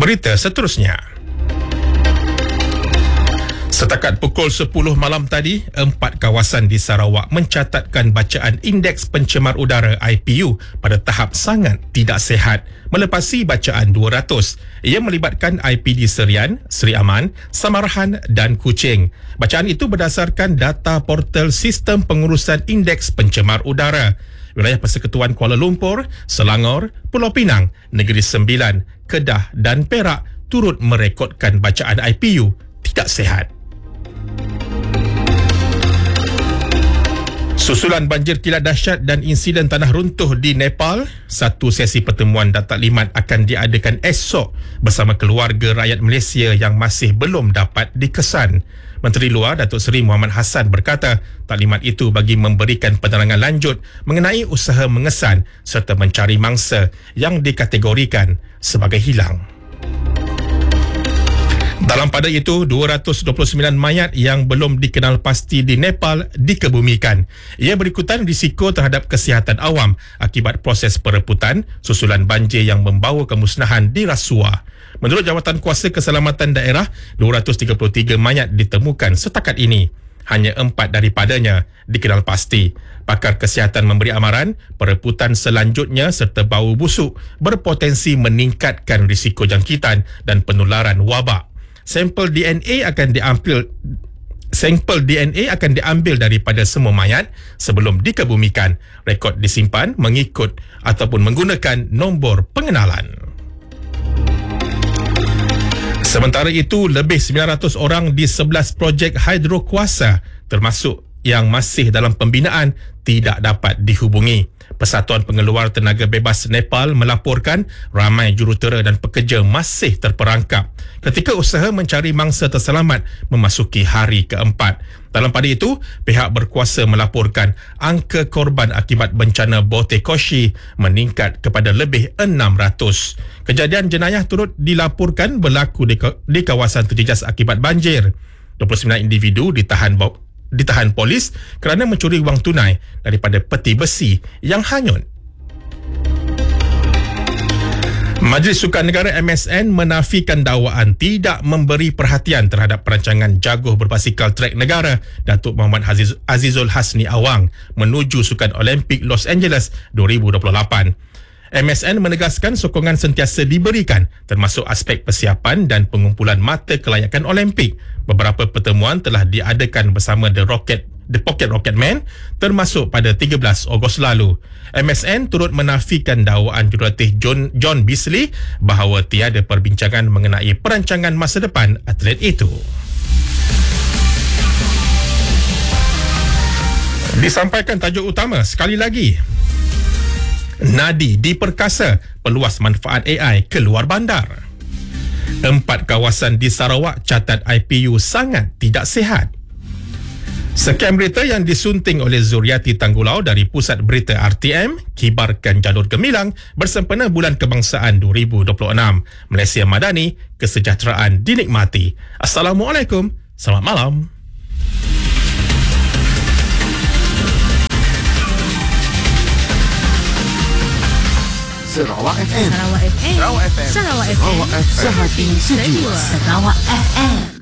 Berita seterusnya. Setakat pukul 10 malam tadi, 4 kawasan di Sarawak mencatatkan bacaan Indeks Pencemar Udara IPU pada tahap sangat tidak sihat, melepasi bacaan 200. Ia melibatkan IPD Serian, Seri Aman, Samarahan dan Kuching. Bacaan itu berdasarkan data portal Sistem Pengurusan Indeks Pencemar Udara. Wilayah Persekutuan Kuala Lumpur, Selangor, Pulau Pinang, Negeri Sembilan, Kedah dan Perak turut merekodkan bacaan IPU tidak sihat. Susulan banjir kilat dahsyat dan insiden tanah runtuh di Nepal, satu sesi pertemuan Datuk 5 akan diadakan esok bersama keluarga rakyat Malaysia yang masih belum dapat dikesan. Menteri Luar Datuk Seri Muhammad Hassan berkata, taklimat itu bagi memberikan penerangan lanjut mengenai usaha mengesan serta mencari mangsa yang dikategorikan sebagai hilang. Dalam pada itu, 229 mayat yang belum dikenal pasti di Nepal dikebumikan. Ia berikutan risiko terhadap kesihatan awam akibat proses pereputan susulan banjir yang membawa kemusnahan di Rasuah. Menurut Jawatan Kuasa Keselamatan Daerah, 233 mayat ditemukan setakat ini. Hanya 4 daripadanya dikenal pasti. Pakar kesihatan memberi amaran, pereputan selanjutnya serta bau busuk berpotensi meningkatkan risiko jangkitan dan penularan wabak. Sampel DNA akan diambil daripada semua mayat sebelum dikebumikan. Rekod disimpan mengikut ataupun menggunakan nombor pengenalan. Sementara itu, lebih 900 orang di 11 projek hidro kuasa termasuk yang masih dalam pembinaan tidak dapat dihubungi. Persatuan Pengeluar Tenaga Bebas Nepal melaporkan ramai jurutera dan pekerja masih terperangkap ketika usaha mencari mangsa terselamat memasuki hari keempat. Dalam pada itu, pihak berkuasa melaporkan angka korban akibat bencana Botekoshi meningkat kepada lebih 600. Kejadian jenayah turut dilaporkan berlaku di kawasan terjejas akibat banjir. 29 individu ditahan polis kerana mencuri wang tunai daripada peti besi yang hanyut. Majlis Sukan Negara MSN menafikan dakwaan tidak memberi perhatian terhadap perancangan jaguh berbasikal trek negara Datuk Muhammad Azizul Hasni Awang menuju Sukan Olimpik Los Angeles 2028. MSN menegaskan sokongan sentiasa diberikan termasuk aspek persiapan dan pengumpulan mata kelayakan Olimpik. Beberapa pertemuan telah diadakan bersama The Pocket Rocketman termasuk pada 13 Ogos lalu. MSN turut menafikan dakwaan jurulatih John Beasley bahawa tiada perbincangan mengenai perancangan masa depan atlet itu. Disampaikan tajuk utama sekali lagi. Nadi diperkasa peluas manfaat AI ke luar bandar. 4 kawasan di Sarawak catat IPU sangat tidak sihat. Sekian berita yang disunting oleh Zuriati Tanggulau dari Pusat Berita RTM, kibarkan jalur gemilang bersempena Bulan Kebangsaan 2026. Malaysia Madani, kesejahteraan dinikmati. Assalamualaikum, selamat malam. Sarawak FM. Sarawak FM. Sarawak FM. Sarawak FM. Sarawak FM. Sehati sejiwa. Sarawak FM.